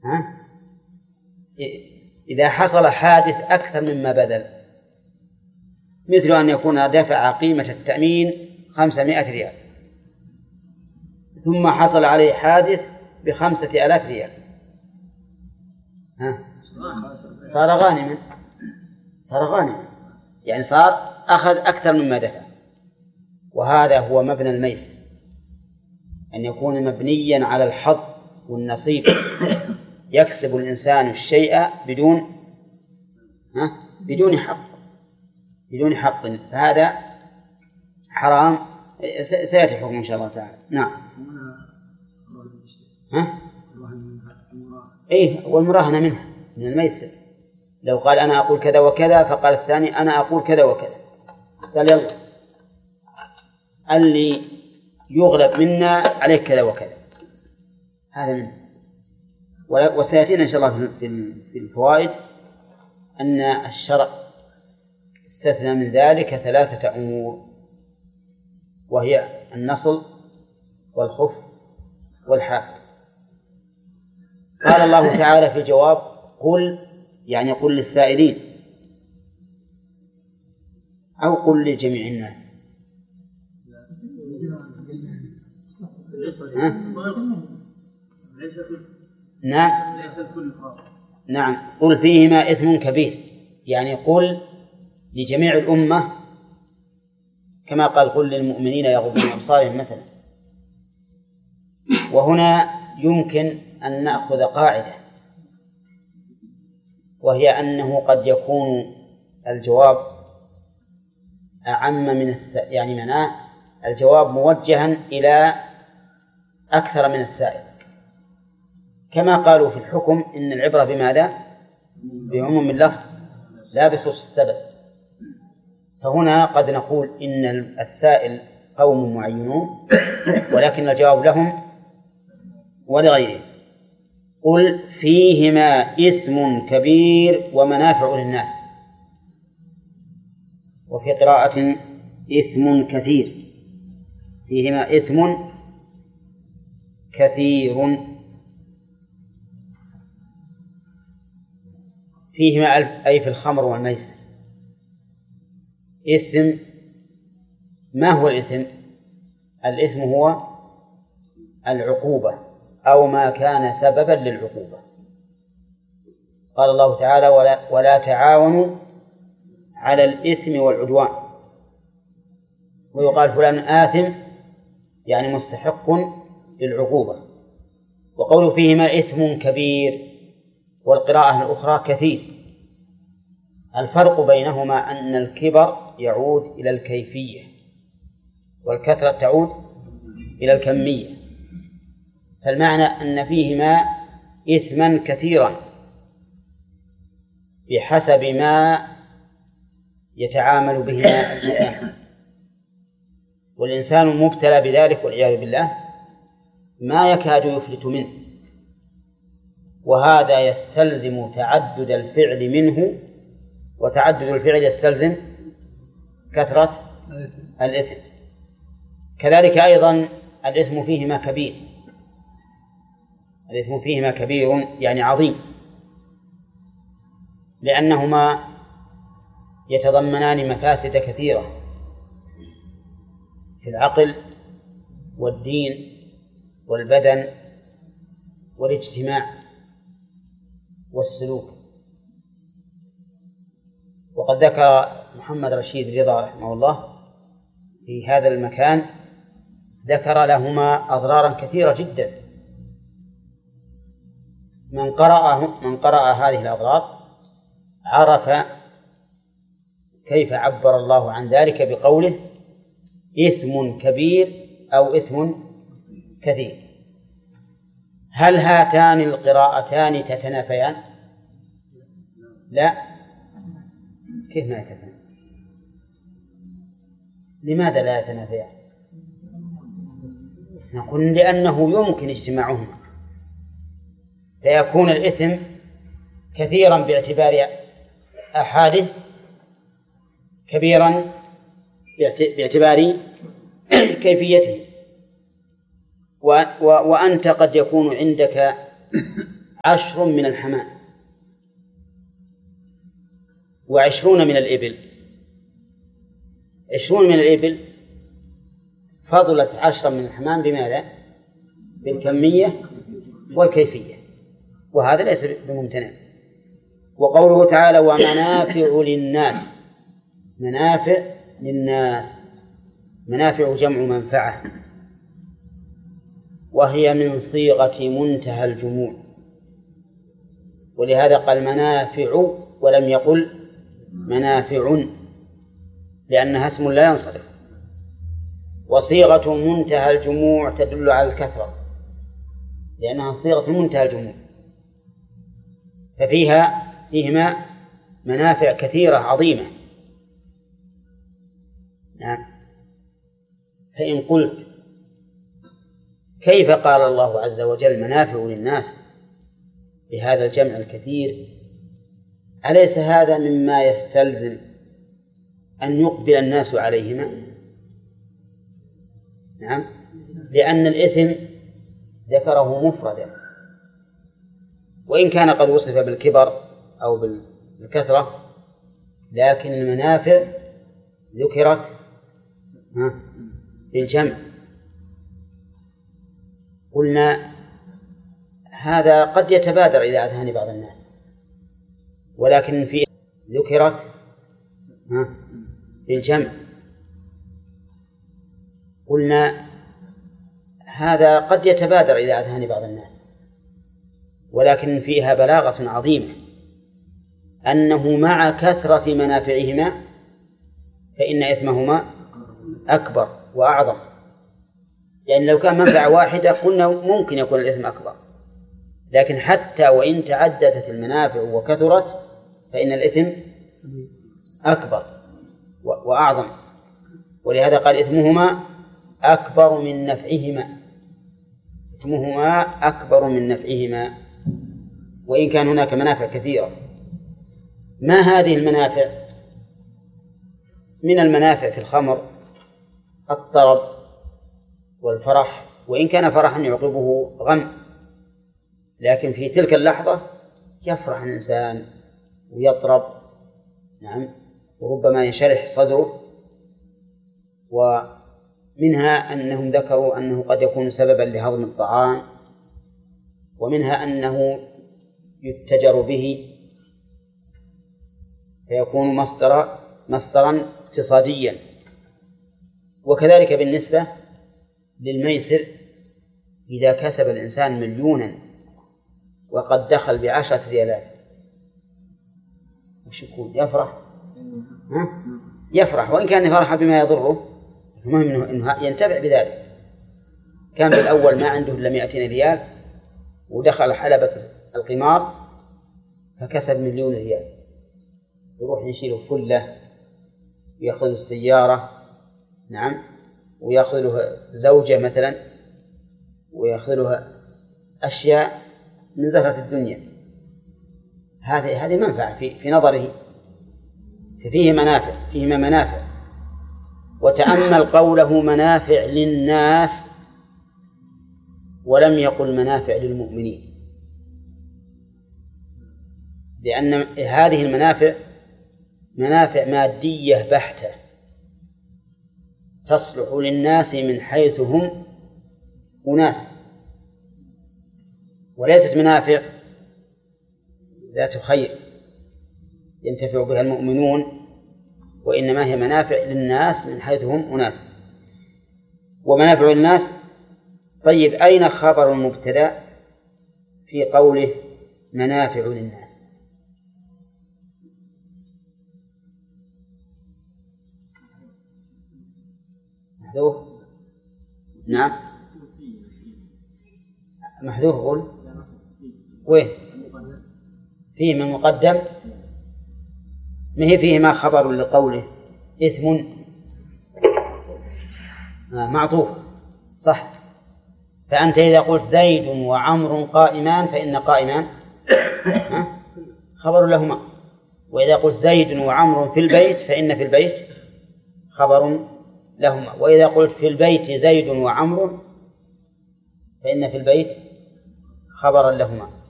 ها؟ إذا حصل حادث أكثر مما بذل، مثل أن يكون دفع قيمة التأمين 500 ريال ثم حصل عليه حادث ب5,000 ريال، ها؟ صار غانما، يعني صار أخذ أكثر مما دفع. وهذا هو مبنى الميسر، أن يكون مبنيا على الحظ والنصيب، يكسب الإنسان الشيء بدون حق، فهذا حرام، سيأتي حكم إن شاء الله تعالى. نعم. والمراهنة منها من الميسر. لو قال أنا أقول كذا وكذا، فقال الثاني أنا أقول كذا وكذا، قال يلا اللي يغلب منا عليك كذا وكذا، هذا منه. وسيأتينا إن شاء الله في الفوائد أن الشرع استثنى من ذلك 3 أمور، وهي النصل والخف والحافظ. قال الله تعالى في الجواب قل، يعني قل للسائلين أو قل لجميع الناس. نعم قل فيهما إثم كبير، يعني قل لجميع الأمة، كما قال قل للمؤمنين يغضون أبصارهم مثلا. وهنا يمكن أن نأخذ قاعدة، وهي أنه قد يكون الجواب أعم من يعني معناه الجواب موجها إلى أكثر من السائل، كما قالوا في الحكم إن العبرة بماذا؟ بعموم اللفظ لا بخصوص السبب. فهنا قد نقول إن السائل قوم معينون، ولكن الجواب لهم ولغيرهم. قل فيهما إثم كبير ومنافع للناس، وفي قراءة إثم كثير، فيهما إثم كثير. فيهما أي في الخمر والميسر. إثم، ما هو الإثم؟ الإثم هو العقوبة أو ما كان سببا للعقوبة. قال الله تعالى ولا تعاونوا على الإثم والعدوان، ويقال فلان آثم يعني مستحق للعقوبة. وقول فيهما إثم كبير والقراءة الأخرى كثير. الفرق بينهما أن الكبر يعود إلى الكيفية والكثرة تعود إلى الكمية. فالمعنى أن فيهما إثما كثيرا بحسب ما يتعامل به الإنسان، والإنسان مبتلى بذلك والعياذ بالله ما يكاد يفلت منه، وهذا يستلزم تعدد الفعل منه، وتعدد الفعل يستلزم كثرة الإثم. كذلك أيضا الإثم فيهما كبير، الإثم فيهما كبير يعني عظيم، لأنهما يتضمنان مفاسد كثيرة في العقل والدين والبدن والاجتماع والسلوك. وقد ذكر محمد رشيد رضا رحمه الله في هذا المكان، ذكر لهما أضرارا كثيرة جدا. من قرأ هذه الأضرار عرف كيف عبر الله عن ذلك بقوله إثم كبير أو إثم كثير. هل هاتان القراءتان تتنافيان؟ لا. كيف ما يتنافيان؟ لماذا لا يتنافيان؟ نقول لأنه يمكن اجتماعهما، فيكون الإثم كثيرا باعتبار أحاده، كبيرا باعتبار كيفيته. وأنت قد يكون عندك 10 من الحمام 20 من الإبل. 20 من الإبل فضلت 10 من الحمام بماذا؟ بالكمية والكيفية، وهذا ليس بممتنع. وقوله تعالى ومنافع للناس، منافع للناس، منافع جمع منفعة، وهي من صيغة منتهى الجموع، ولهذا قال منافع ولم يقل منافع لأنها اسم لا ينصرف. وصيغة منتهى الجموع تدل على الكثرة لأنها صيغة منتهى الجموع، فيهما منافع كثيرة عظيمة. نعم. فإن قلت كيف قال الله عز وجل منافع للناس بهذا الجمع الكثير؟ أليس هذا مما يستلزم أن يقبل الناس عليهما؟ نعم، لأن الإثم ذكره مفردا، وإن كان قد وصف بالكبر أو بالكثرة، لكن المنافع ذكرت بالجمع. قلنا هذا قد يتبادر إلى أذهان بعض الناس، ولكن في ذكرت بالجمع. قلنا هذا قد يتبادر إلى أذهان بعض الناس، ولكن فيها بلاغة عظيمة، أنه مع كثرة منافعهما فإن إثمهما أكبر وأعظم، لأن لو كان منفعة واحدة قلنا ممكن يكون الإثم أكبر، لكن حتى وإن تعددت المنافع وكثرت فإن الإثم أكبر وأعظم، ولهذا قال إثمهما أكبر من نفعهما، إثمهما أكبر من نفعهما، وإن كان هناك منافع كثيرة. ما هذه المنافع؟ من المنافع في الخمر الطرب والفرح، وإن كان فرحا يعقبه غم، لكن في تلك اللحظة يفرح الإنسان ويطرب، نعم، وربما ينشرح صدره. ومنها أنهم ذكروا أنه قد يكون سببا لهضم الطعام، ومنها أنه يتجر به فيكون مصدرا اقتصاديا. وكذلك بالنسبة للميسر، إذا كسب الإنسان 1,000,000 وقد دخل ب10 ريالات وش يكون؟ يفرح؟ يفرح، وإن كان فرح بما يضره، المهم أنه ينتفع بذلك. كان بالأول ما عنده إلا 200 ريال ودخل حلبة القمار فكسب 1,000,000 ريال، يروح يشيله فلة ويأخذ السيارة، نعم، ويأخذ له زوجة مثلا، ويأخذ له أشياء من زهرة الدنيا. هذه منفعة في نظره، فيهما منافع. وتأمل قوله منافع للناس ولم يقل منافع للمؤمنين، لأن هذه المنافع منافع مادية بحتة تصلح للناس من حيث هم أناس، وليست منافع ذات خير ينتفع بها المؤمنون، وإنما هي منافع للناس من حيث هم أناس. ومنافع الناس، طيب أين خبر المبتدأ في قوله منافع للناس؟ محذوف؟ نعم محذوف. قول وين فيه من مقدم؟ ما هي فيه ما خبر لقوله إثم معطوف، صح. فأنت إذا قلت زيد وعمر قائمان فإن قائمان خبر لهما، وإذا قلت زيد وعمر في البيت فإن في البيت خبر لهما، وإذا قلت في البيت زيد وعمر فإن في البيت خبرا لهما.